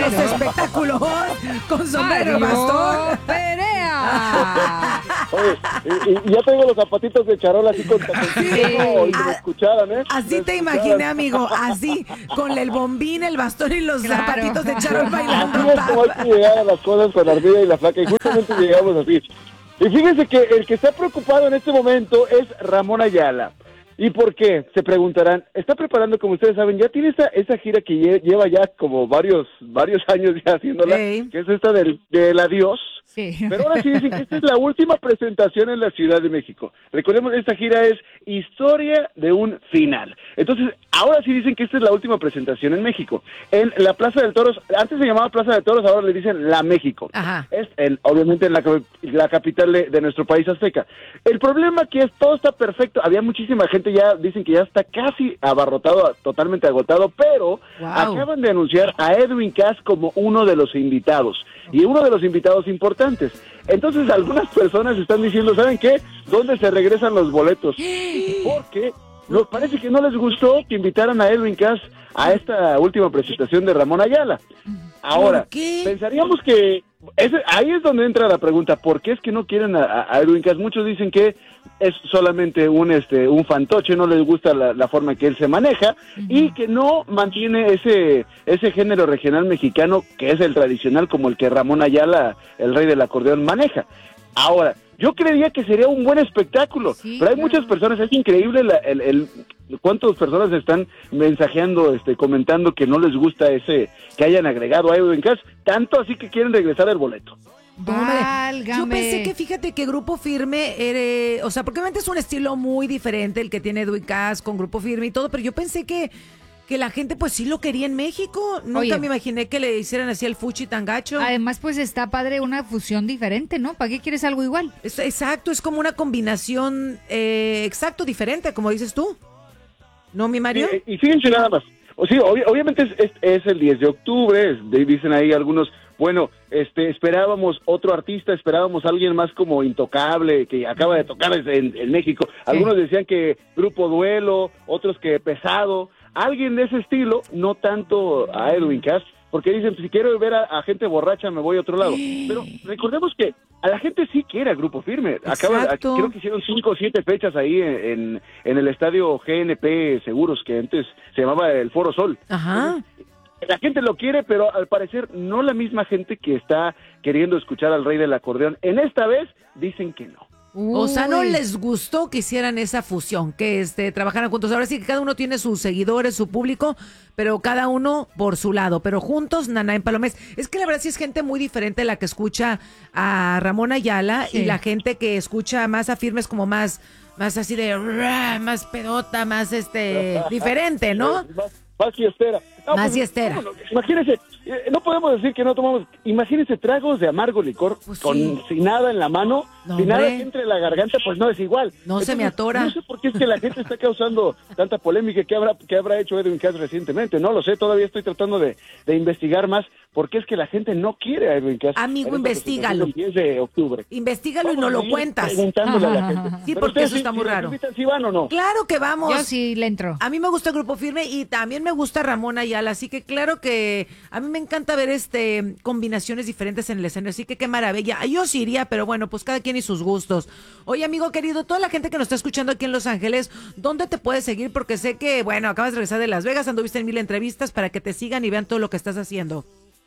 los espectáculos con sombrero y bastón. Perea. Oye, y ya tengo los zapatitos de charol así con taconcitos, ¿no? Y que me escucharan, ¿eh? Así Me te escucharan. imaginé, amigo, así, con el bombín, el bastón y los Claro. zapatitos de charol Así bailando. es como hay que llegar a las cosas con la ardilla y la flaca, y justamente llegamos así. Y fíjense que el que está preocupado en este momento es Ramón Ayala. ¿Y por qué? Se preguntarán. Está preparando, como ustedes saben, ya tiene esa gira que lleva ya como varios años ya haciéndola, Ey. que es esta del adiós. Sí. Pero ahora sí dicen que esta es la última presentación en la Ciudad de México. Recordemos, esta gira es historia de un final. Entonces, ahora sí dicen que esta es la última presentación en México. En la Plaza de Toros, antes se llamaba Plaza de Toros, ahora le dicen La México. Ajá. Es obviamente en la capital de nuestro país azteca. El problema aquí es todo está perfecto. Había muchísima gente, ya dicen que ya está casi abarrotado, totalmente agotado, pero Wow. acaban de anunciar a Edwin Cass como uno de los invitados. Y uno de los invitados importantes. Entonces algunas personas están diciendo, ¿saben qué? ¿Dónde se regresan los boletos? Porque parece que no les gustó que invitaran a Edwin Cass a esta última presentación de Ramón Ayala. Ahora, ¿Por qué? pensaríamos que ahí es donde entra la pregunta, ¿por qué es que no quieren a Edwin Cass? Muchos dicen que es solamente un fantoche, no les gusta la forma que él se maneja y que no mantiene ese género regional mexicano que es el tradicional como el que Ramón Ayala, el rey del acordeón, maneja. Ahora, yo creía que sería un buen espectáculo, Sí, pero hay claro. muchas personas, es increíble el cuántas personas están mensajeando, comentando que no les gusta que hayan agregado a Edwin Cass, tanto así que quieren regresar el boleto. No, hombre, Válgame. yo pensé que, fíjate que Grupo Firme, o sea, porque obviamente es un estilo muy diferente el que tiene Edwin Cass con Grupo Firme y todo, pero yo pensé que la gente pues sí lo quería en México. Nunca Oye. me imaginé que le hicieran así el fuchi tan gacho. Además, pues está padre una fusión diferente, ¿no? ¿Para qué quieres algo igual? Exacto, es como una combinación, exacto, diferente, como dices tú. ¿No, mi Mario? Y fíjense nada más. Sí, obviamente es el 10 de octubre, dicen ahí algunos, bueno, esperábamos otro artista, esperábamos a alguien más como Intocable, que acaba de tocar en México. Algunos decían que Grupo Duelo, otros que Pesado, alguien de ese estilo, no tanto a Edwin Cass, porque dicen, si quiero ver a gente borracha me voy a otro lado. Pero recordemos que a la gente sí quiere a Grupo Firme. Exacto. Creo que hicieron 5 o 7 fechas ahí en el estadio GNP Seguros, que antes se llamaba el Foro Sol. Ajá. La gente lo quiere, pero al parecer no la misma gente que está queriendo escuchar al rey del acordeón. En esta vez dicen que no. O sea, no Uy. les gustó que hicieran esa fusión, que trabajaran juntos. Ahora sí que cada uno tiene sus seguidores, su público, pero cada uno por su lado, pero juntos, Naná en Palomés. Es que la verdad sí es gente muy diferente la que escucha a Ramón Ayala Sí. y la gente que escucha más a Firme es como más así de más pedota, más diferente, ¿no? Más fiestera. No, Más fiestera. no, imagínense, no podemos decir que no tomamos, imagínense tragos de amargo licor Pues sí. sin nada en la mano, No, sin nada hombre. que entre en la garganta, pues no es igual. No se me atora. No sé por qué es que la gente está causando tanta polémica, ¿qué habrá hecho Edwin Cass recientemente? No lo sé, todavía estoy tratando de investigar más, porque es que la gente no quiere a Edwin Cass. Amigo, en esta investígalo. presentación del 10 de octubre. Investígalo y Vamos no a lo seguir cuentas. preguntándole a la gente. Sí, Pero porque ustedes eso está muy si nos raro. invitan, ¿sí van o no? Claro que vamos. Yo sí le entro. A mí me gusta el Grupo Firme y también me gusta Ramón Ayala, así que claro que a mí me encanta ver combinaciones diferentes en el escenario, así que qué maravilla. Yo sí iría, pero bueno, pues cada quien y sus gustos. Oye, amigo querido, toda la gente que nos está escuchando aquí en Los Ángeles, ¿dónde te puedes seguir? Porque sé que, bueno, acabas de regresar de Las Vegas, anduviste en 1000 entrevistas para que te sigan y vean todo lo que estás haciendo.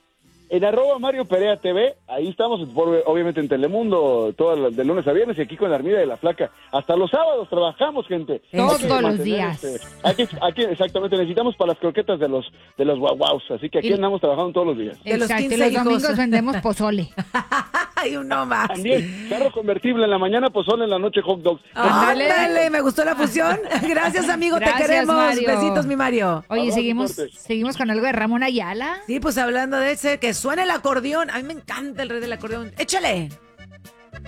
En @Mario Perea TV, ahí estamos, obviamente en Telemundo, de lunes a viernes, y aquí con la Armida de la Flaca. Hasta los sábados trabajamos, gente. Todos Hay que los mantener, días. Aquí, exactamente, necesitamos para las croquetas de los guaguaus, así que aquí Y- andamos trabajando todos los días. De los Exacto, 15 y los hijos. domingos vendemos pozole. Ay, uno más. También, carro convertible en la mañana, pozole en la noche, hot dogs. Ándale. Ándale, me gustó la fusión. Gracias, amigo, te Gracias, queremos. Mario. Besitos, mi Mario. Oye, Abrazo fuerte. seguimos con algo de Ramón Ayala. Sí, pues hablando de ese, que suena el acordeón. A mí me encanta el rey del acordeón. ¡Échale!